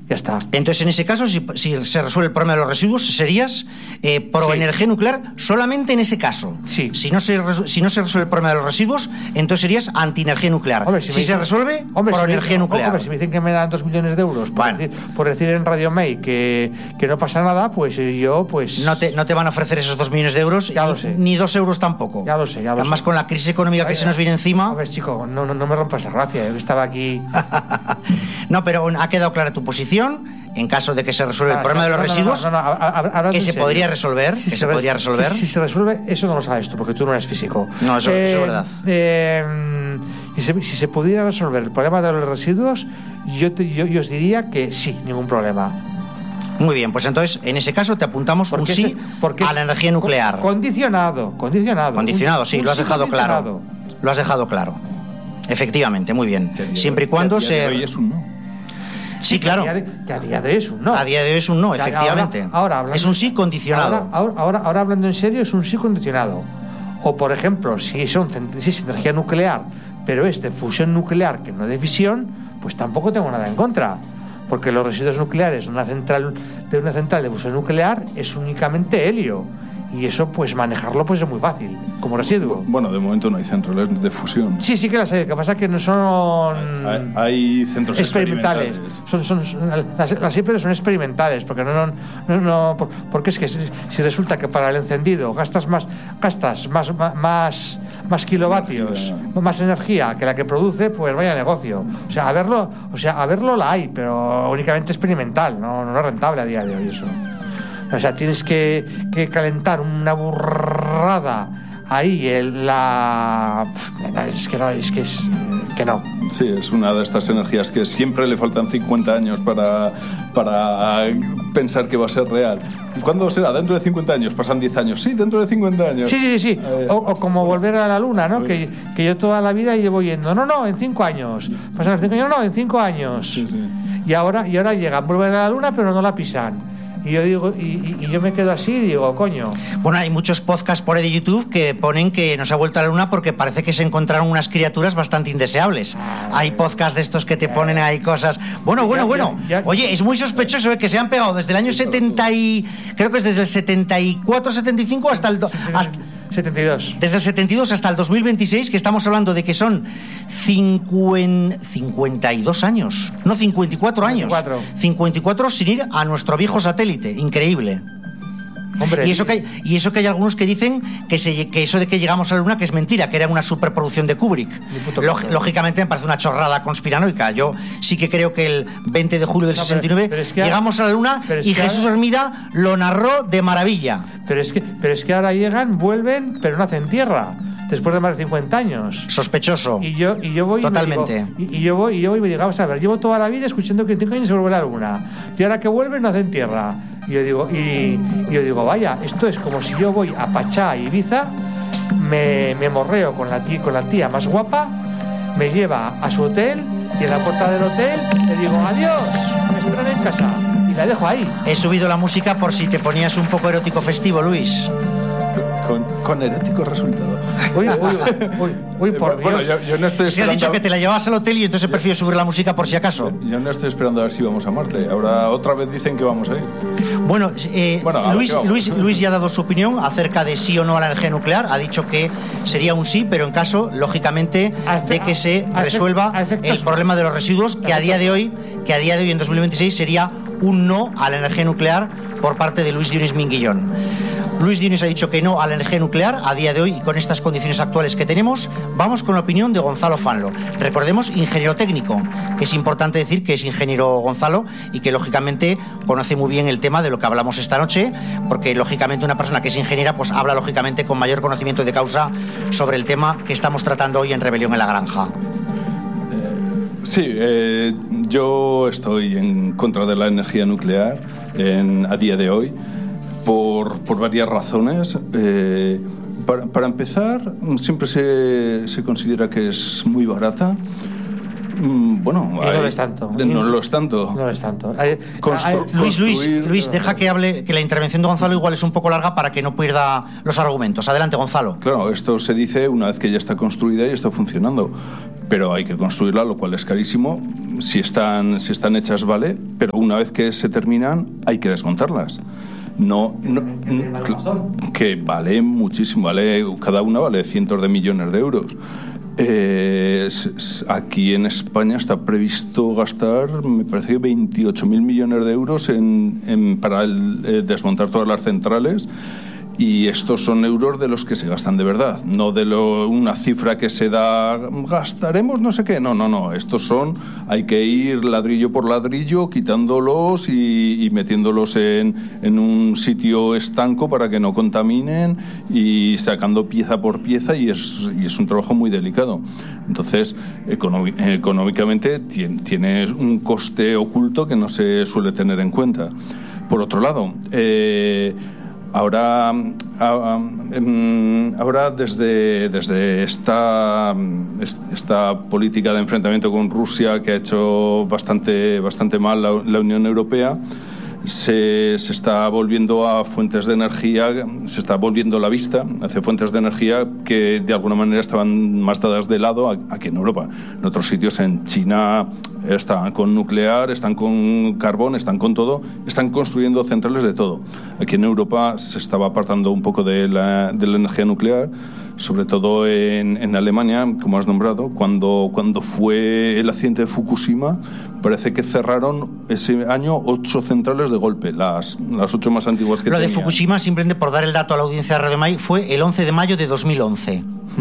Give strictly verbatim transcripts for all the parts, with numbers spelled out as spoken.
Ya está. Entonces, en ese caso, si, si se resuelve el problema de los residuos, serías eh, pro Sí. energía nuclear solamente en ese caso. Sí. Si no se, resu- si no se resuelve el problema de los residuos, entonces serías anti-energía nuclear. Hombre, si me se dicen- resuelve, hombre, pro si me- energía nuclear. Hombre, si me dicen que me dan dos millones de euros por, Bueno. decir, por decir en Radio May que, que no pasa nada, pues eh, yo, pues... No te, no te van a ofrecer esos dos millones de euros, Ya lo ni, sé. ni dos euros tampoco. Ya lo sé, ya lo Además, sé. con la crisis económica que Ay, se nos viene encima. A ver, chico, no, no, no me rompas la gracia. Yo estaba aquí... No, pero ha quedado clara tu posición. En caso de que se resuelva el Ah, problema de los no, no, no, residuos, no, no, no, a- a- hablando que en se serio. podría resolver, Si que se re- podría resolver. Si, si se resuelve, eso no lo sabes tú, porque tú no eres físico. No, eso- eso es verdad. eh, si, se, si se pudiera resolver el problema de los residuos, yo, te- yo, yo os diría que sí, ningún problema. Muy bien, pues entonces, en ese caso, te apuntamos un Porque sí ese- porque a es la energía nuclear. con- Condicionado, condicionado. Condicionado, Un- sí, un lo has sí dejado claro. condicionado. Lo has dejado claro. Efectivamente, muy bien. Siempre y cuando que a día de se... hoy es un no. Sí, claro. Que a día de, que a día de hoy es un no. A día de hoy es un no, Que ahora- efectivamente. ahora hablando- Es un sí condicionado. Ahora, ahora, ahora, ahora hablando en serio, es un sí condicionado. O, por ejemplo, si, son, cent- si es energía nuclear, pero es de fusión nuclear que no de fisión, pues tampoco tengo nada en contra. Porque los residuos nucleares de una central de, una central de fusión nuclear es únicamente helio. Y eso, pues manejarlo pues es muy fácil, como residuo. Bueno, de momento no hay centrales de fusión. Sí, sí que las hay. Lo que pasa es que no son... Hay, hay centros experimentales. experimentales. Son, son, son- las, las híperes son experimentales, porque no, no, no, no- por- porque es que si, si resulta que para el encendido gastas más, gastas más, más, más, más kilovatios, Energía. más energía que la que produce, pues vaya negocio. O sea, a verlo, o sea, a verlo la hay, pero únicamente experimental, no, no es rentable a día de hoy eso. O sea, tienes que, que calentar una burrada ahí el, la es que no, es que es que no. Sí, es una de estas energías que siempre le faltan cincuenta años para, para pensar que va a ser real. ¿Y cuándo será? ¿Dentro de cincuenta años? ¿Pasan diez años? Sí, dentro de cincuenta años. Sí, sí, sí. Eh, O, o como volver a la luna, ¿no? Que, que yo toda la vida llevo yendo. No, no, en cinco años. Pasan los cinco años, no, en cinco años. Sí, sí. Y ahora, y ahora llegan, vuelven a la luna, pero no la pisan. Y yo digo, y, y- y yo me quedo así y digo, coño. Bueno, hay muchos podcasts por ahí de YouTube que ponen que no se ha vuelto a la luna porque parece que se encontraron unas criaturas bastante indeseables. Hay podcasts de estos que te ponen ahí cosas. Bueno, bueno, Ya, bueno. ya, ya. Oye, es muy sospechoso ¿eh? que se han pegado desde el año setenta y... Creo que es desde el setenta y cuatro, setenta y cinco hasta el... do- hasta- setenta y dos. Desde el setenta y dos hasta el dos mil veintiséis, que estamos hablando de que son cincuenta, cincuenta y dos años, no cincuenta y cuatro años. cincuenta y cuatro. cincuenta y cuatro sin ir a nuestro viejo satélite. Increíble. Hombre. Y eso, que hay, y eso que hay algunos que dicen que, se, que eso de que llegamos a la Luna que es mentira, que era una superproducción de Kubrick. Ni puto Log- caso. lógicamente me parece una chorrada conspiranoica. Yo sí que creo que el veinte de julio del No, pero- sesenta y nueve pero es que llegamos a la Luna pero es y que Jesús ahora- Hermida lo narró de maravilla. Pero es que, pero es que ahora llegan, vuelven, pero no hacen tierra. Después de más de cincuenta años. Sospechoso. Y yo, y yo voy y me Totalmente. digo- y, y yo voy y yo voy y me digo, vamos a ver, llevo toda la vida escuchando que en cinco años se vuelve a la luna. Y ahora que vuelven no hacen tierra. Y yo digo, y, y yo digo, vaya, esto es como si yo voy a Pachá, Ibiza, me, me morreo con la tía, con la tía más guapa, me lleva a su hotel y en la puerta del hotel le digo, adiós, me esperan en casa. Y la dejo ahí. He subido la música por si te ponías un poco erótico festivo, Luis. Con, con erótico resultado. Uy, uy, uy, uy, por Bueno, Dios. yo, yo no estoy Es que has esperando. dicho que te la llevabas al hotel y entonces prefiero subir la música por si acaso. Yo no estoy esperando a ver si vamos a Marte. Ahora otra vez dicen que vamos a ir. Bueno, eh, Bueno, a ver Luis, qué vamos. Luis, Luis ya ha dado su opinión acerca de sí o no a la energía nuclear. Ha dicho que sería un sí, pero en caso, lógicamente, A efe- de que se a efe- resuelva a efectos- el problema de los residuos, que a día de hoy, que a día de hoy en dos mil veintiséis sería un no a la energía nuclear por parte de Luis Dionis Minguillón. Luis Dionis ha dicho que no a la energía nuclear a día de hoy y con estas condiciones actuales que tenemos. Vamos con la opinión de Gonzalo Fanlo. Recordemos, ingeniero técnico, que es importante decir que es ingeniero Gonzalo y que lógicamente conoce muy bien el tema de lo que hablamos esta noche, porque lógicamente una persona que es ingeniera pues habla lógicamente con mayor conocimiento de causa sobre el tema que estamos tratando hoy en Rebelión en la Granja. Sí, eh, yo estoy en contra de la energía nuclear en, a día de hoy por, por varias razones. Eh, para, para empezar, siempre se, se considera que es muy barata. Mm, bueno, y hay, no lo es tanto. No lo es tanto. No lo es tanto. Hay, Constru- hay, Luis, Luis, construir- Luis, deja que hable, que la intervención de Gonzalo igual es un poco larga para que no pierda los argumentos. Adelante, Gonzalo. Claro, esto se dice una vez que ya está construida y está funcionando, pero hay que construirla, lo cual es carísimo. Si están, si están hechas, vale, pero una vez que se terminan, hay que desmontarlas. No, no, cl- que vale muchísimo, vale, cada una vale cientos de millones de euros. Eh, s- s- aquí en España está previsto gastar, me parece que veintiocho mil millones de euros en, en- para el, eh, desmontar todas las centrales. Y estos son euros de los que se gastan de verdad, no de lo, una cifra que se da, gastaremos no sé qué, no, no, no, estos son, hay que ir ladrillo por ladrillo, quitándolos y, y metiéndolos en, en un sitio estanco para que no contaminen y sacando pieza por pieza y es, y es un trabajo muy delicado. Entonces, económi- económicamente tien, tiene un coste oculto que no se suele tener en cuenta. Por otro lado, eh, Ahora, ahora desde, desde esta, esta política de enfrentamiento con Rusia que ha hecho bastante, bastante mal la, la Unión Europea, se, se está volviendo a fuentes de energía, se está volviendo la vista hacia fuentes de energía que de alguna manera estaban más dadas de lado aquí en Europa. En otros sitios, en China, están con nuclear, están con carbón, están con todo, están construyendo centrales de todo. Aquí en Europa se estaba apartando un poco de la, de la energía nuclear, sobre todo en, en Alemania, como has nombrado. Cuando, cuando fue el accidente de Fukushima, parece que cerraron ese año ocho centrales de golpe, las, las ocho más antiguas que Lo tenían. de Fukushima, simplemente por dar el dato a la audiencia de Radio May, fue el once de mayo de dos mil once.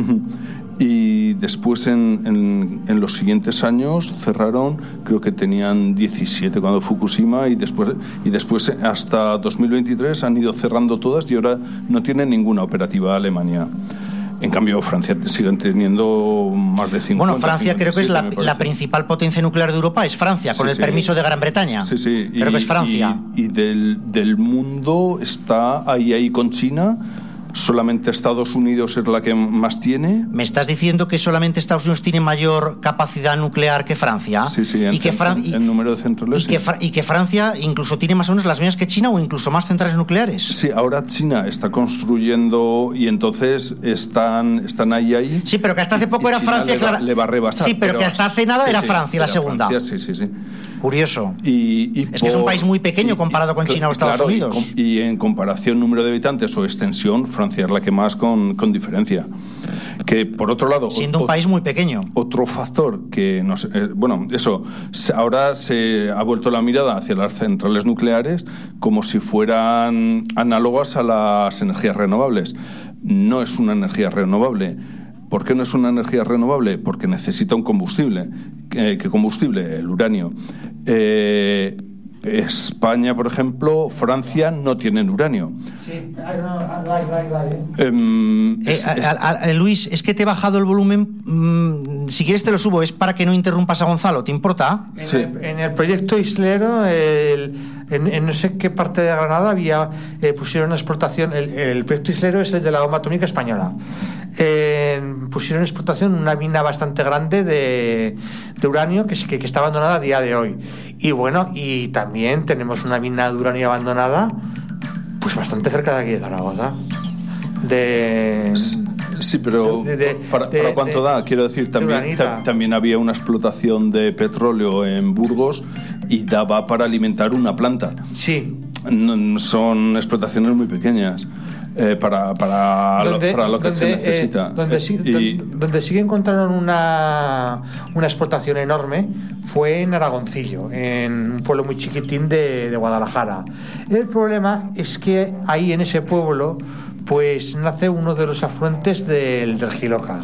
Y después en, en, en los siguientes años cerraron, creo que tenían diecisiete cuando Fukushima, y después, y después hasta dos mil veintitrés han ido cerrando todas y ahora no tienen ninguna operativa Alemania. En cambio, Francia siguen teniendo más de cincuenta. Bueno, Francia creo que es la, la principal potencia nuclear de Europa, es Francia, con sí, el sí. permiso de Gran Bretaña. Sí, sí. Creo y, que es Francia. Y, y del, del mundo está ahí, ahí con China. Solamente Estados Unidos es la que más tiene. ¿Me estás diciendo que solamente Estados Unidos tiene mayor capacidad nuclear que Francia? Sí, sí, en, y que Fran- en, en número de centrales. Y, sí. que Fra- y que Francia incluso tiene más o menos las mismas que China o incluso más centrales nucleares. Sí, ahora China está construyendo y entonces están, están ahí, ahí. Sí, pero que hasta hace poco y era China Francia. le va, clara- le va a rebasar. Sí, pero, que hasta hace nada sí, era sí, Francia la era segunda. Francia, sí, sí, sí. Curioso. Y, y Es que es un país muy pequeño comparado con China o Estados claro, Unidos. Y, com- y en comparación número de habitantes o extensión, Francia es la que más con, con diferencia. Que por otro lado, Siendo un o- país muy pequeño. Otro factor que nos, eh, bueno, eso, se- ahora se ha vuelto la mirada hacia las centrales nucleares como si fueran análogas a las energías renovables. No es una energía renovable. ¿Por qué no es una energía renovable? Porque necesita un combustible. ¿Qué, qué combustible? El uranio. Eh, España, por ejemplo, Francia no tienen uranio. Sí, ay, no, ay, ay, ay, ay. Em, Eh, es- a- es- a- a- Luis, es que te he bajado el volumen. mm, si quieres te lo subo, es para que no interrumpas a Gonzalo, ¿te importa? En, Sí. el, en el proyecto Islero, el- en, en no sé qué parte de Granada había eh, pusieron una explotación. El, el proyecto Islero es el de la bomba atómica española. Eh, pusieron en explotación una mina bastante grande de, de uranio que, sí- que, que está abandonada a día de hoy. Y bueno, y también tenemos una mina de uranio abandonada, pues bastante cerca de aquí de Zaragoza. De. Sí, pero de- de- ¿para, de- para cuánto de- da? Quiero decir, de también, uranita. ta- también había una explotación de petróleo en Burgos y daba para alimentar una planta. Sí. No- son explotaciones muy pequeñas eh, para, para, lo, para lo que se donde, necesita. eh, donde, sí, Y- donde, donde sí que encontraron una, una explotación enorme fue en Aragoncillo, en un pueblo muy chiquitín de, de Guadalajara. El problema es que ahí en ese pueblo pues nace uno de los afluentes del, del Giloca.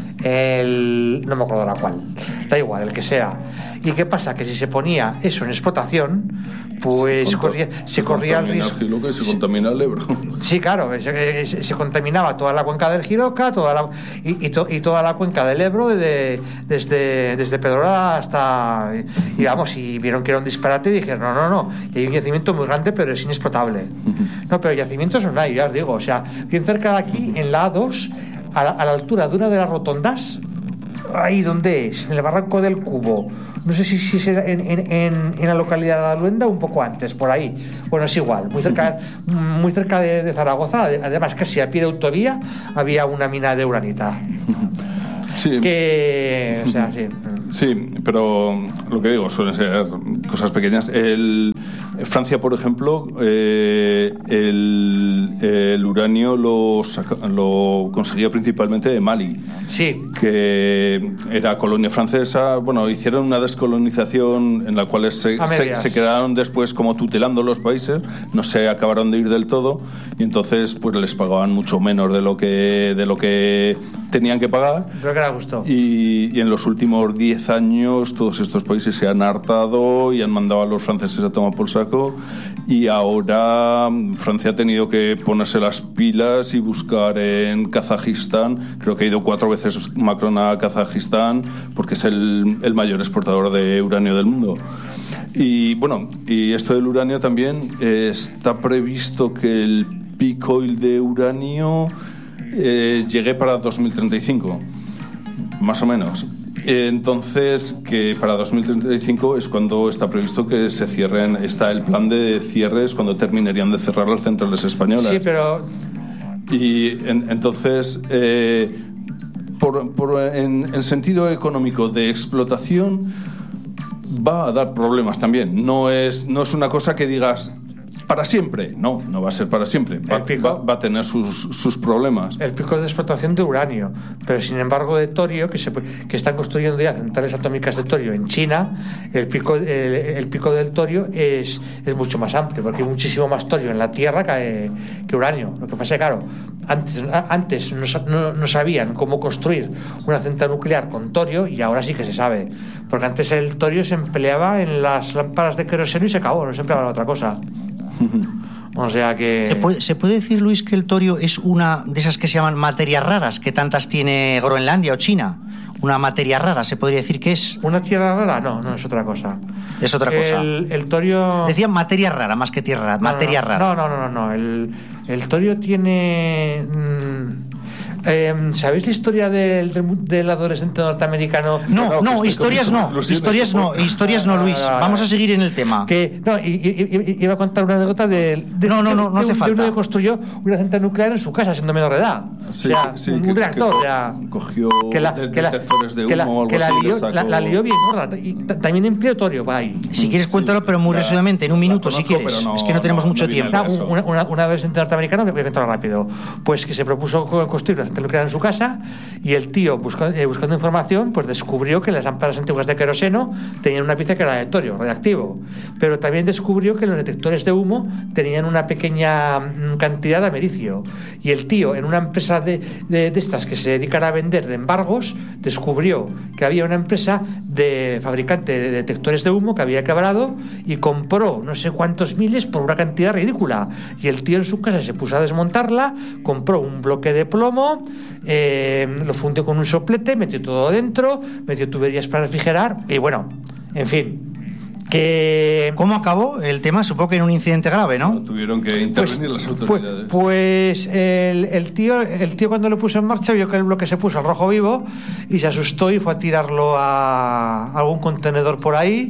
El, no me acuerdo la cual, da igual, el que sea. ¿Y qué pasa? Que si se ponía eso en explotación, pues Conta- corría, se corría el contamina riesgo. Giloca y se contamina el Ebro. Sí, claro, se, se- se contaminaba toda la cuenca del Giroca toda la, y, y, to- y toda la cuenca del Ebro de- desde, desde Pedrola hasta... Y vamos, y vieron que era un disparate y dijeron, no, no, no, y hay un yacimiento muy grande pero es inexplotable. No, pero yacimientos no hay, ya os digo, o sea, bien cerca de aquí, en la A dos, a la, a la altura de una de las rotondas, ahí donde es, en el barranco del Cubo. No sé si, si es en, en, en, en la localidad de Aluenda o un poco antes, por ahí. Bueno, es igual, muy cerca, muy cerca de, de Zaragoza. Además, casi a pie de autovía había una mina de uranita. Sí. Que, o sea, sí. Sí, pero lo que digo, suelen ser cosas pequeñas. El, Francia, por ejemplo, eh, el, el uranio lo, saca, lo conseguía principalmente de Mali. Sí. Que era colonia francesa. Bueno, hicieron una descolonización en la cual se, se, se quedaron después como tutelando los países, no se acabaron de ir del todo, y entonces pues les pagaban mucho menos de lo que, de lo que tenían que pagar. Creo que era justo. Y, y en los últimos diez años todos estos países se han hartado y han mandado a los franceses a tomar por saco, y ahora Francia ha tenido que ponerse las pilas y buscar en Kazajistán. Creo que ha ido cuatro veces Macron a Kazajistán porque es el, el mayor exportador de uranio del mundo. Y bueno, y esto del uranio también, eh, está previsto que el peak oil de uranio eh, llegue para dos mil treinta y cinco, más o menos. Entonces, que para dos mil treinta y cinco es cuando está previsto que se cierren, está el plan de cierres, cuando terminarían de cerrar las centrales españolas. Sí, pero... Y en, entonces, eh, por, por, en, en sentido económico de explotación, va a dar problemas también. No es, no es una cosa que digas... para siempre, no, no va a ser para siempre, va, va, va a tener sus, sus problemas. El pico de explotación de uranio, pero sin embargo de torio, que, se, que están construyendo ya centrales atómicas de torio en China, el pico, el, el pico del torio es, es mucho más amplio, porque hay muchísimo más torio en la Tierra que, que uranio. Lo que pasa es que, claro, antes, antes no, no, no sabían cómo construir una central nuclear con torio, y ahora sí que se sabe, porque antes el torio se empleaba en las lámparas de queroseno y se acabó, no se empleaba en otra cosa. O sea que... ¿Se puede, ¿Se puede decir, Luis, que el torio es una de esas que se llaman materias raras, que tantas tiene Groenlandia o China? Una materia rara, ¿se podría decir que es? ¿Una tierra rara? No, no, es otra cosa. Es otra cosa. El, el torio... Decían materia rara más que tierra rara, no, materia no, rara. No, no, no, no, no. El, el torio tiene... Mmm, Eh, ¿sabéis la historia del, del, del adolescente norteamericano? No, no, historias no, historias no, historias no, Luis. Vamos a seguir en el tema. Que no, y, y, y, iba a contar una anécdota de, de, no, no, no, no de, hace de falta. uno que construyó una central nuclear en su casa siendo menor de edad. Sí, o sea, sí, un que, reactor. Que, ya, cogió que la, que la, detectores de humo que la, o algo que la, así, lió, sacó... la, la lió bien gorda. Y t- también empleó torio va ahí. Si quieres cuéntalo, pero muy resumidamente, en un minuto, si quieres. No, es que no tenemos no, mucho no tiempo. Una, una, una adolescente norteamericana, voy a contarlo rápido, pues que se propuso construir una central nuclear en su casa, y el tío, buscando, eh, buscando información, pues descubrió que las lámparas antiguas de queroseno tenían una pieza que era de torio, radiactivo. Pero también descubrió que los detectores de humo tenían una pequeña cantidad de americio. Y el tío, en una empresa de, de, de estas que se dedican a vender de embargos, descubrió que había una empresa de fabricante de detectores de humo que había quebrado, y compró no sé cuántos miles por una cantidad ridícula. Y el tío en su casa se puso a desmontarla, compró un bloque de plomo, eh, lo fundió con un soplete, metió todo dentro, metió tuberías para refrigerar, y bueno, en fin. Que... ¿Cómo acabó el tema? Supongo que en un incidente grave, ¿no? No, tuvieron que intervenir pues, las autoridades. Pues, pues el, el tío el tío cuando lo puso en marcha vio que el bloque se puso al rojo vivo y se asustó y fue a tirarlo a algún contenedor por ahí,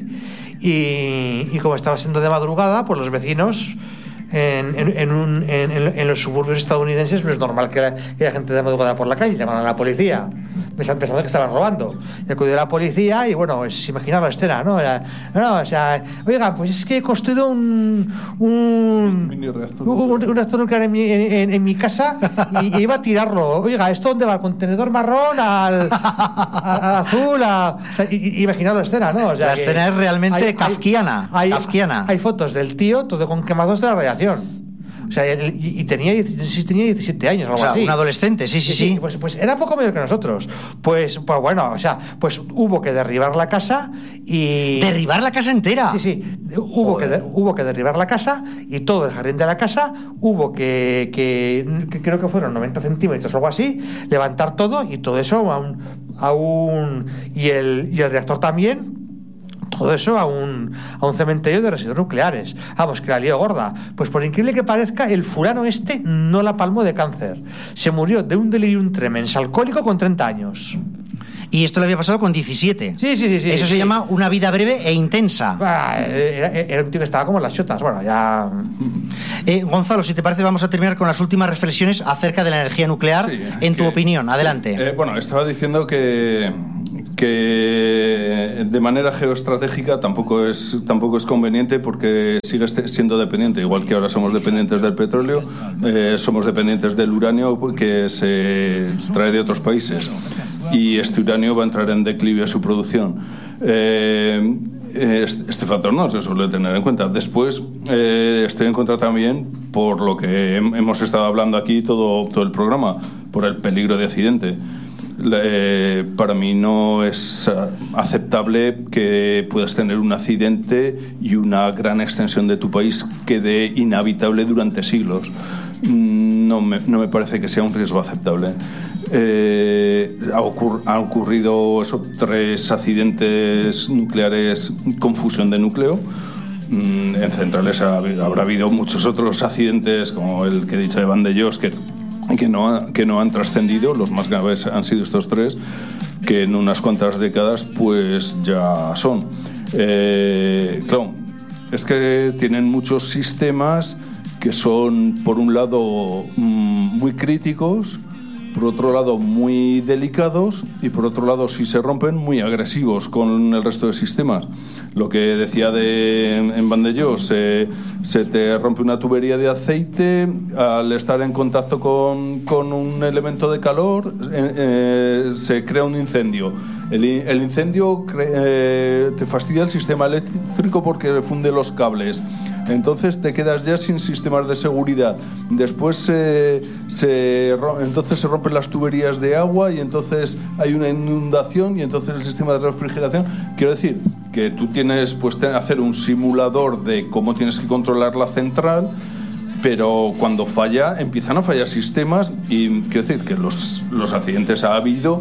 y, y como estaba siendo de madrugada, pues los vecinos... En, en, en, un, en, en los suburbios estadounidenses no es normal que haya gente de madrugada por la calle, llaman a la policía pensando que estaban robando, y acudió a la policía y bueno, es imaginar la escena, ¿no? Era, no, o sea, oiga, pues es que he construido un un, un, reactor, un, un reactor nuclear en mi, en, en mi casa y, y iba a tirarlo. Oiga, ¿esto dónde va? ¿Al contenedor marrón? ¿Al, al, al azul? A, o sea, y, imaginar la escena, ¿no? O sea, la escena es realmente hay, kafkiana, hay, kafkiana. Hay, hay fotos del tío todo con quemados de la radiación. O sea, y, y tenía, tenía diecisiete años, algo o sea, así. Un adolescente, sí, sí, sí. sí. Pues, pues era poco mayor que nosotros. Pues, pues bueno, o sea, pues hubo que derribar la casa y... ¿Derribar la casa entera? Sí, sí. Hubo que, de, hubo que derribar la casa y todo el jardín de la casa hubo que, que, que creo que fueron noventa centímetros o algo así, levantar todo y todo eso a un... A un y, el, y el reactor también... Todo eso a un, a un cementerio de residuos nucleares. Vamos, que la lió gorda. Pues por increíble que parezca, el fulano este no la palmó de cáncer. Se murió de un delirium tremens alcohólico con treinta años. Y esto le había pasado con diecisiete. Sí, sí, sí. sí Eso sí. se llama una vida breve e intensa. Ah, era, era un tío que estaba como en las chotas. Bueno, ya... Eh, Gonzalo, si te parece, vamos a terminar con las últimas reflexiones acerca de la energía nuclear, sí, en tu que, opinión. Adelante. Sí. Eh, bueno, estaba diciendo que, que de manera geoestratégica tampoco es, tampoco es conveniente porque sigue siendo dependiente. Igual que ahora somos dependientes del petróleo, eh, somos dependientes del uranio que se trae de otros países. Y este uranio va a entrar en declive a su producción. Eh, este factor no se suele tener en cuenta. Después, eh, estoy en contra también por lo que hemos estado hablando aquí todo, todo el programa, por el peligro de accidente. Eh, para mí no es aceptable que puedas tener un accidente y una gran extensión de tu país quede inhabitable durante siglos. No me, no me parece que sea un riesgo aceptable. Eh, ha, ocurr, ha ocurrido eso, tres accidentes nucleares con fusión de núcleo. Mm, en centrales ha, habrá habido muchos otros accidentes, como el que he dicho de Vandellós, que, que, no, que no han trascendido. Los más graves han sido estos tres, que en unas cuantas décadas pues ya son. Eh, claro, es que tienen muchos sistemas que son, por un lado, mm, muy críticos, por otro lado muy delicados y por otro lado, si se rompen, muy agresivos con el resto de sistemas. Lo que decía de, en Vandellós, se, se te rompe una tubería de aceite al estar en contacto con, con un elemento de calor, eh, eh, se crea un incendio. El, el incendio cre, eh, te fastidia el sistema eléctrico porque funde los cables. Entonces te quedas ya sin sistemas de seguridad. Después eh, se, entonces se rompen las tuberías de agua y entonces hay una inundación y entonces el sistema de refrigeración. Quiero decir que tú tienes pues te, hacer un simulador de cómo tienes que controlar la central, pero cuando falla empiezan a fallar sistemas y quiero decir que los, los accidentes ha habido.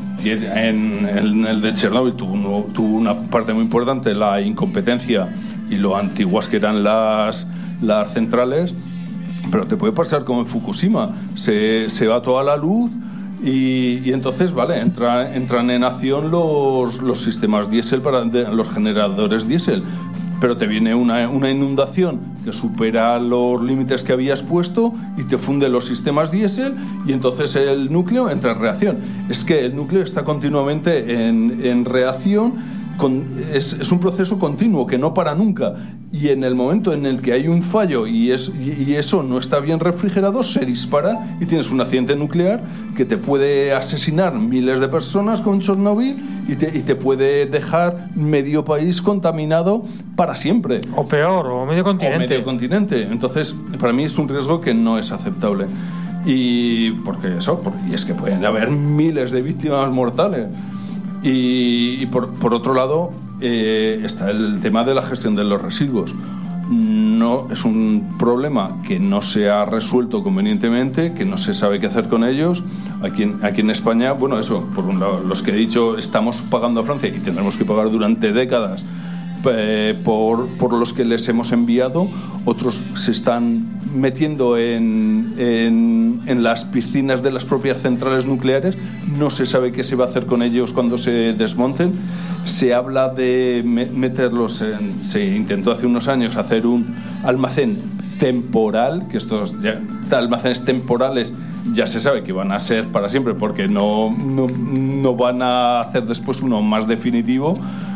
En, en el de Chernobyl tuvo, tuvo una parte muy importante la incompetencia y lo antiguas que eran las, las centrales, pero te puede pasar como en Fukushima, se, se va toda la luz y, y entonces vale entra, entran en acción los, los sistemas diésel para de, los generadores diésel, pero te viene una, una inundación que supera los límites que habías puesto y te funde los sistemas diésel y entonces el núcleo entra en reacción. Es que el núcleo está continuamente en, en reacción, con, es, es un proceso continuo que no para nunca, y en el momento en el que hay un fallo y, es, y, y eso no está bien refrigerado, se dispara y tienes un accidente nuclear que te puede asesinar miles de personas con Chernobyl y te, y te puede dejar medio país contaminado para siempre. O peor, o medio continente. O medio continente. Entonces, para mí es un riesgo que no es aceptable. Y porque eso, porque, y es que pueden haber miles de víctimas mortales. Y, y por, por otro lado, eh, está el tema de la gestión de los residuos. No es un problema que no se ha resuelto convenientemente, que no se sabe qué hacer con ellos. Aquí en, aquí en España, bueno, eso, por un lado, los que he dicho, estamos pagando a Francia y tendremos que pagar durante décadas eh, por, por los que les hemos enviado. Otros se están metiendo en, en, en las piscinas de las propias centrales nucleares. No se sabe qué se va a hacer con ellos cuando se desmonten. Se habla de meterlos en, se intentó hace unos años hacer un almacén temporal, que estos ya, almacenes temporales ya se sabe que van a ser para siempre porque no, no, no van a hacer después uno más definitivo.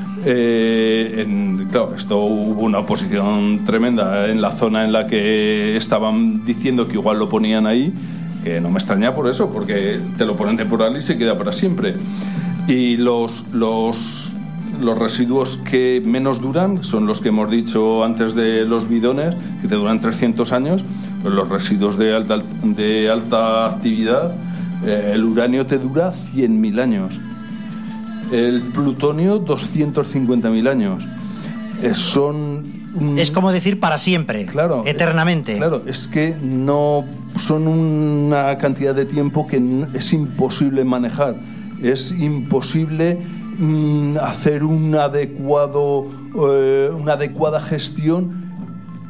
Eh, en, claro, esto hubo una oposición tremenda en la zona en la que estaban diciendo que igual lo ponían ahí, que no me extraña por eso, porque te lo ponen temporal y se queda para siempre. Y los, los, los residuos que menos duran son los que hemos dicho antes de los bidones, que te duran trescientos años, pues los residuos de alta, de alta actividad, eh, el uranio te dura cien mil años. El plutonio, doscientos cincuenta mil años. Eh, son... Es como decir para siempre, claro, eternamente. Eh, claro, es que no son una cantidad de tiempo que es imposible manejar. Es imposible mm, hacer un adecuado, eh, una adecuada gestión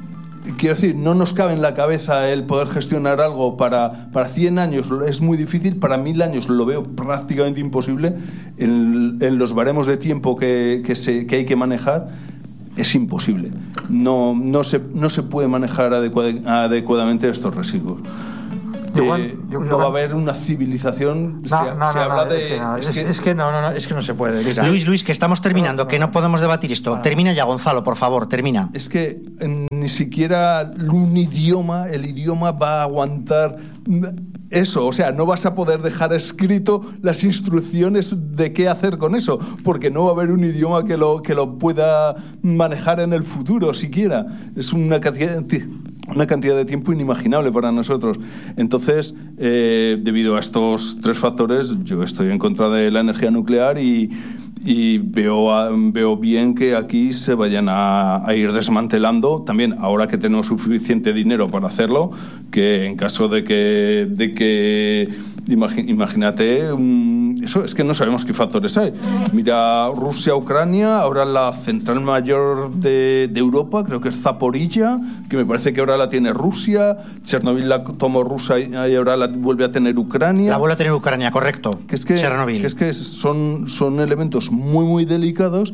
quiero decir, no nos cabe en la cabeza el poder gestionar algo para, para cien años, es muy difícil, para mil años lo veo prácticamente imposible, en, en los baremos de tiempo que, que, se, que hay que manejar, es imposible. No, no, se, no se puede manejar adecuad, adecuadamente estos residuos. Igual, eh, igual, no va a haber una civilización. No, se, no, se no, habla no, de. es que no, es, es, que, es que no, no, no, es que no se puede. Mira. Luis, Luis, que estamos terminando, No, no, que no podemos debatir esto. no. Termina ya, Gonzalo, por favor, termina. Es que eh, ni siquiera un idioma, el idioma va a aguantar eso, o sea, no vas a poder dejar escrito las instrucciones de qué hacer con eso, porque no va a haber un idioma que lo, que lo pueda manejar en el futuro siquiera. Es una cantidad, una cantidad de tiempo inimaginable para nosotros. Entonces, eh, debido a estos tres factores, yo estoy en contra de la energía nuclear y Y veo, veo bien que aquí se vayan a, a ir desmantelando, también ahora que tenemos suficiente dinero para hacerlo, que en caso de que, de que imagínate, um, eso es que no sabemos qué factores hay. Mira, Rusia, Ucrania, ahora la central mayor de, de Europa, creo que es Zaporilla, que me parece que ahora la tiene Rusia, Chernobyl la tomó Rusia y ahora la vuelve a tener Ucrania. La vuelve a tener Ucrania, correcto. Que es que, Chernobyl. Que es que son, son elementos muy, muy delicados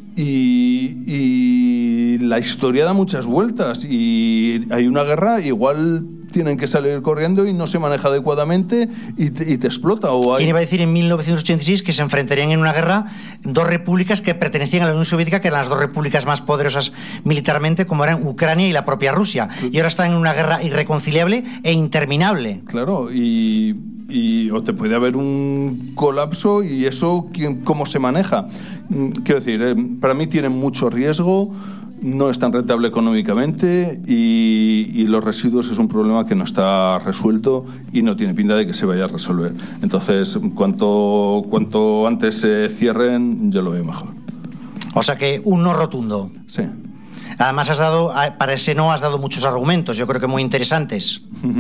y, y la historia da muchas vueltas y hay una guerra, igual tienen que salir corriendo y no se maneja adecuadamente y te, y te explota. O hay... ¿Quién iba a decir en mil novecientos ochenta y seis que se enfrentarían en una guerra dos repúblicas que pertenecían a la Unión Soviética, que eran las dos repúblicas más poderosas militarmente, como eran Ucrania y la propia Rusia? Y ahora están en una guerra irreconciliable e interminable. Claro, y, y o te puede haber un colapso y eso, ¿cómo se maneja? Quiero decir, eh, para mí tienen mucho riesgo, no es tan rentable económicamente y, y los residuos es un problema que no está resuelto y no tiene pinta de que se vaya a resolver. Entonces, cuanto, cuanto antes se cierren, yo lo veo mejor. O sea que un no rotundo. Sí. Además, has dado, para ese no has dado muchos argumentos, yo creo que muy interesantes.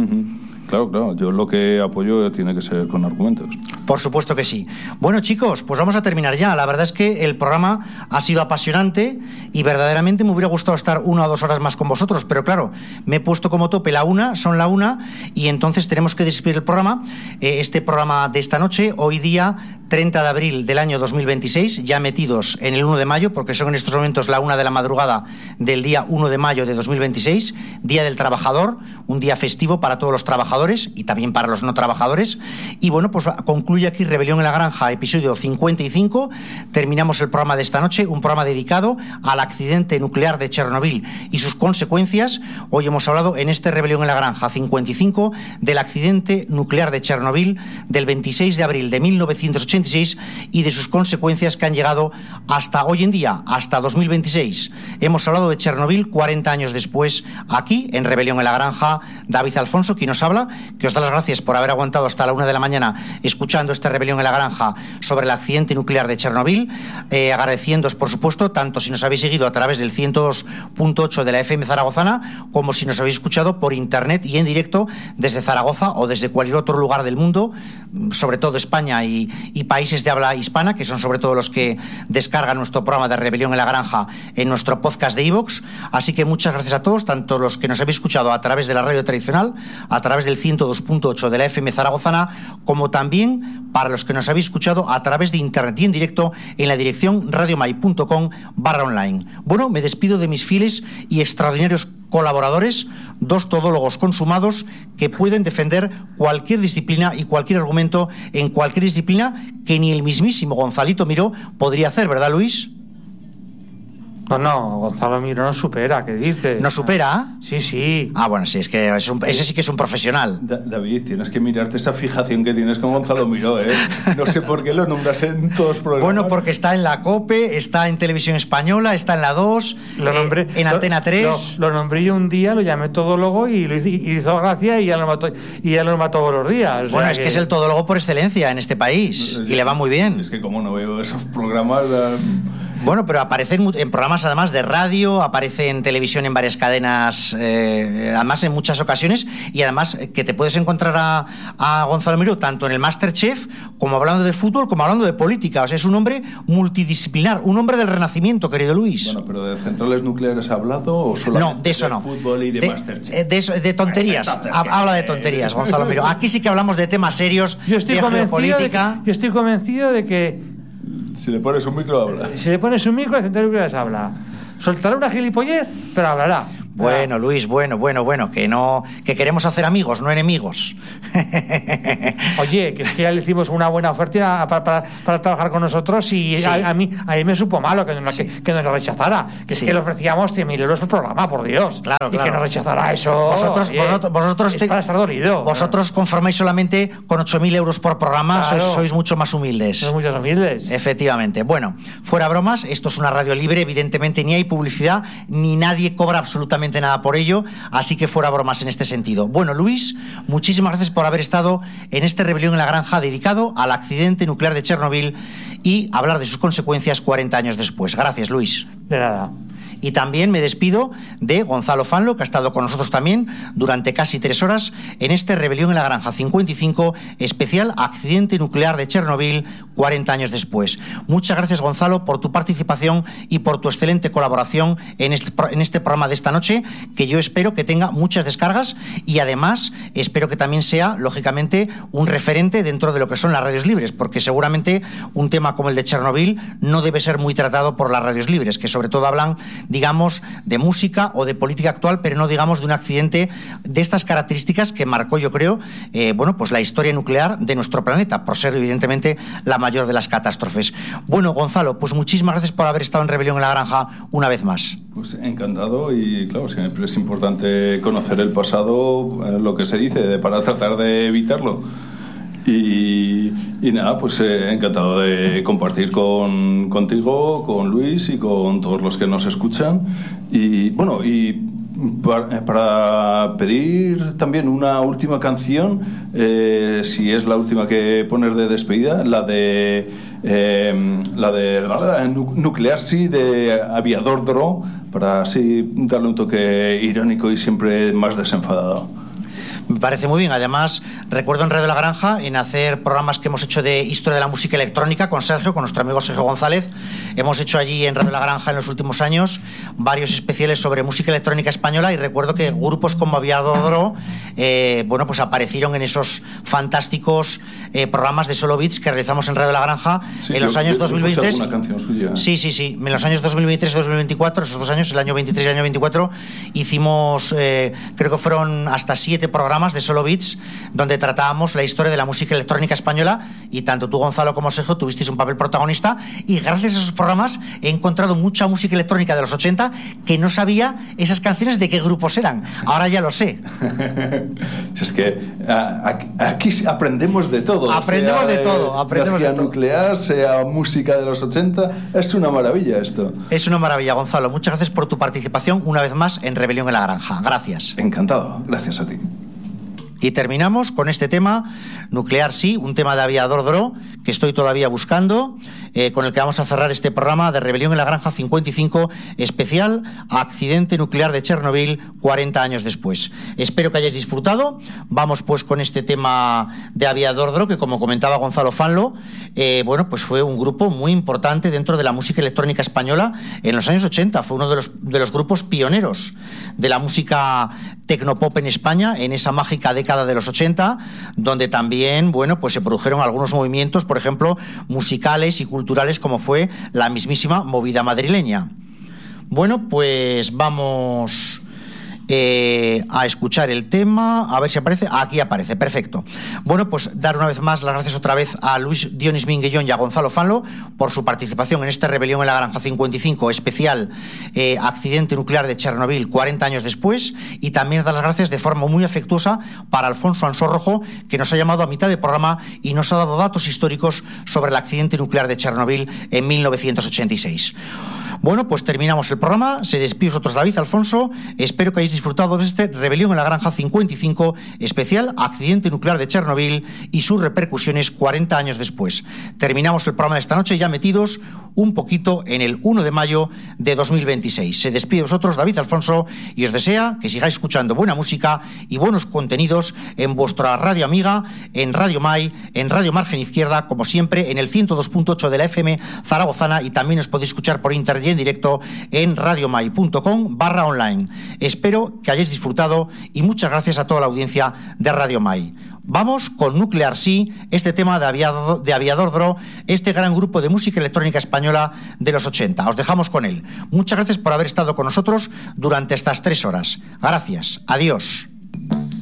Claro, claro, yo lo que apoyo tiene que ser con argumentos. Por supuesto que sí. Bueno, chicos, pues vamos a terminar ya. La verdad es que el programa ha sido apasionante y verdaderamente me hubiera gustado estar una o dos horas más con vosotros, pero claro, me he puesto como tope la una, son la una, y entonces tenemos que despedir el programa. Eh, este programa de esta noche, hoy día treinta de abril del año dos mil veintiséis, ya metidos en el uno de mayo, porque son en estos momentos la una de la madrugada del día uno de mayo de dos mil veintiséis, Día del Trabajador, un día festivo para todos los trabajadores y también para los no trabajadores. Y bueno, pues concluye aquí Rebelión en la Granja, episodio cincuenta y cinco. Terminamos el programa de esta noche, un programa dedicado al accidente nuclear de Chernobyl y sus consecuencias. Hoy hemos hablado en este Rebelión en la Granja cincuenta y cinco del accidente nuclear de Chernobyl del veintiséis de abril de mil novecientos ochenta y seis y de sus consecuencias que han llegado hasta hoy en día, hasta dos mil veintiséis. Hemos hablado de Chernobyl cuarenta años después, aquí en Rebelión en la Granja. David Alfonso, quien nos habla, que os da las gracias por haber aguantado hasta la una de la mañana escuchando esta Rebelión en la Granja sobre el accidente nuclear de Chernobyl. Eh, agradeciéndoos, por supuesto, tanto si nos habéis seguido a través del ciento dos punto ocho de la F M zaragozana, como si nos habéis escuchado por internet y en directo desde Zaragoza o desde cualquier otro lugar del mundo, sobre todo España y, y países de habla hispana, que son sobre todo los que descargan nuestro programa de Rebelión en la Granja en nuestro podcast de iVoox. Así que muchas gracias a todos, tanto los que nos habéis escuchado a través de la radio tradicional, a través del ciento dos punto ocho de la F M zaragozana, como también para los que nos habéis escuchado a través de internet y en directo en la dirección radiomai punto com barra online. Bueno, me despido de mis fieles y extraordinarios colaboradores, dos todólogos consumados que pueden defender cualquier disciplina y cualquier argumento en cualquier disciplina que ni el mismísimo Gonzalito Miró podría hacer, ¿verdad, Luis? No, no, Gonzalo Miró no supera, ¿qué dices? ¿No supera? Sí, sí. Ah, bueno, sí, es que es un, ese sí que es un profesional. Da- David, tienes que mirarte esa fijación que tienes con Gonzalo Miró, ¿eh? No sé por qué lo nombras en todos los programas. Bueno, porque está en la COPE, está en Televisión Española, está en la dos, Lo nombré, eh, en Antena tres. Lo, lo nombré yo un día, lo llamé todólogo y lo hizo, y hizo gracia y ya lo mató, y ya lo mató todos los días. O Bueno, sea es que es el todólogo por excelencia en este país y le va muy bien. Es que como no veo esos programas... eh, Bueno, pero aparece en, en programas además de radio, aparece en televisión en varias cadenas, eh, además en muchas ocasiones, y además que te puedes encontrar a, a Gonzalo Miró tanto en el MasterChef como hablando de fútbol, como hablando de política. O sea, es un hombre multidisciplinar, un hombre del Renacimiento, querido Luis. Bueno, pero ¿de centrales nucleares ha hablado o solamente no, de eso de no. fútbol y de, de MasterChef? De, eso, de tonterías. Pues entonces, Habla ¿qué? de tonterías, Gonzalo Miró. Aquí sí que hablamos de temas serios, Yo estoy de convencido de geopolítica. que, yo estoy convencido de que Si le pones un micro, habla. si le pones un micro, el central nuclear habla. Soltará una gilipollez, pero hablará. Bueno, Luis, bueno, bueno, bueno, que no, que queremos hacer amigos, no enemigos. Oye, que es que ya le hicimos una buena oferta para, para, para trabajar con nosotros y Sí. a, a mí a mí me supo malo que nos, Sí. que, que nos lo rechazara. Que Sí. es que le ofrecíamos cien mil euros por programa, por Dios. Claro, y claro. que nos rechazara eso. Vosotros, oye, vosotros, vosotros es te- para estar dolido. Vosotros conformáis solamente con ocho mil euros por programa, Claro. sois, sois mucho más humildes. Son muchos humildes. Efectivamente. Bueno, fuera bromas, esto es una radio libre, evidentemente ni hay publicidad, ni nadie cobra absolutamente nada por ello, así que fuera bromas en este sentido. Bueno, Luis, muchísimas gracias por haber estado en este Rebelión en la Granja dedicado al accidente nuclear de Chernobyl y hablar de sus consecuencias cuarenta años después. Gracias, Luis. De nada. Y también me despido de Gonzalo Fanlo, que ha estado con nosotros también durante casi tres horas en este Rebelión en la Granja cincuenta y cinco, especial accidente nuclear de Chernobyl, cuarenta años después. Muchas gracias, Gonzalo, por tu participación y por tu excelente colaboración en este, en este programa de esta noche, que yo espero que tenga muchas descargas y además espero que también sea, lógicamente, un referente dentro de lo que son las radios libres, porque seguramente un tema como el de Chernobyl no debe ser muy tratado por las radios libres, que sobre todo hablan, digamos, de música o de política actual, pero no, digamos, de un accidente de estas características que marcó, yo creo, eh, bueno, pues la historia nuclear de nuestro planeta, por ser, evidentemente, la mayor de las catástrofes. Bueno, Gonzalo, pues muchísimas gracias por haber estado en Rebelión en la Granja una vez más. Pues encantado y, claro, siempre es importante conocer el pasado, eh, lo que se dice, de, para tratar de evitarlo. Y, y nada, pues eh, encantado de compartir con, contigo, con Luis y con todos los que nos escuchan. Y bueno, y para, para pedir también una última canción, eh, si es la última que poner de despedida, la de eh, la de la, Nuclear Sí, de Aviador Dro, para así darle un toque irónico y siempre más desenfadado. Me parece muy bien. Además, recuerdo en Radio La Granja, en hacer programas que hemos hecho de historia de la música electrónica con Sergio, con nuestro amigo Sergio González. Hemos hecho allí en Radio La Granja en los últimos años varios especiales sobre música electrónica española y recuerdo que grupos como Aviador Dro, eh, bueno, pues aparecieron en esos fantásticos eh, programas de Solo Beats que realizamos en Radio La Granja Sí, en los yo, años yo, dos mil yo veintitrés. alguna canción suya. Sí, sí, sí. En los años dos mil veintitrés y dos mil veinticuatro, esos dos años, el año veintitrés y el año veinticuatro, hicimos, eh, creo que fueron hasta siete programas de Solo Beats, donde tratábamos la historia de la música electrónica española y tanto tú, Gonzalo, como Sergio tuvisteis un papel protagonista y gracias a esos programas he encontrado mucha música electrónica de los ochenta que no sabía esas canciones de qué grupos eran. Ahora ya lo sé. Es que a, a, aquí aprendemos de todo. Aprendemos sea de todo, aprendemos energía de todo. nuclear, sea música de los ochenta, es una maravilla esto. Es una maravilla, Gonzalo. Muchas gracias por tu participación una vez más en Rebelión en la Granja. Gracias. Encantado, gracias a ti. Y terminamos con este tema, Nuclear Sí, un tema de Aviador Dro, que estoy todavía buscando, eh, con el que vamos a cerrar este programa de Rebelión en la Granja cincuenta y cinco, especial accidente nuclear de Chernobyl, cuarenta años después. Espero que hayáis disfrutado. Vamos pues con este tema de Aviador Dro, que como comentaba Gonzalo Fanlo, eh, bueno, pues fue un grupo muy importante dentro de la música electrónica española en los años ochenta. Fue uno de los, de los grupos pioneros de la música tecnopop en España, en esa mágica década de los ochenta, donde también, bueno, pues se produjeron algunos movimientos, por ejemplo, musicales y culturales, como fue la mismísima movida madrileña. Bueno, pues vamos eh, a escuchar el tema, a ver si aparece. Aquí aparece, perfecto. Bueno, pues dar una vez más las gracias otra vez a Luis Dionis Minguellón y a Gonzalo Fanlo por su participación en esta Rebelión en la Granja cincuenta y cinco, especial eh, accidente nuclear de Chernobyl cuarenta años después, y también dar las gracias de forma muy afectuosa para Alfonso Ansórrojo, que nos ha llamado a mitad de programa y nos ha dado datos históricos sobre el accidente nuclear de Chernobyl en mil novecientos ochenta y seis. Bueno, pues terminamos el programa. Se despide vosotros David Alfonso. Espero que hayáis disfrutado de este Rebelión en la Granja cincuenta y cinco especial accidente nuclear de Chernobyl y sus repercusiones cuarenta años después. Terminamos el programa de esta noche ya metidos un poquito en el uno de mayo de dos mil veintiséis. Se despide de vosotros David Alfonso y os desea que sigáis escuchando buena música y buenos contenidos en vuestra radio amiga, en Radio Mai, en Radio Margen Izquierda, como siempre en el ciento dos punto ocho de la F M zaragozana, y también os podéis escuchar por internet y en directo en radiomai punto com barra online. Espero que hayáis disfrutado y muchas gracias a toda la audiencia de Radio Mai. Vamos con Nuclear Sí, este tema de Aviador, de Aviador Dro, este gran grupo de música electrónica española de los ochenta. Os dejamos con él. Muchas gracias por haber estado con nosotros durante estas tres horas. Gracias. Adiós.